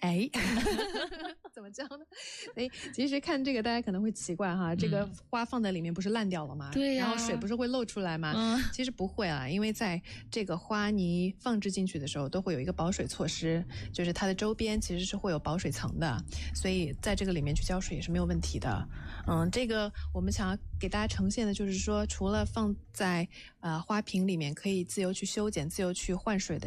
哎，怎么讲呢？哎，其实看这个大家可能会奇怪哈，这个花放在里面不是烂掉了吗？ 对呀， 然后水不是会漏出来吗？其实不会啊，因为在这个花泥放置进去的时候，都会有一个保水措施，就是它的周边其实是会有保水层的，所以在这个里面去浇水也是没有问题的。这个我们想要给大家呈现的就是说，除了放在花瓶里面可以自由去修剪、自由去换水的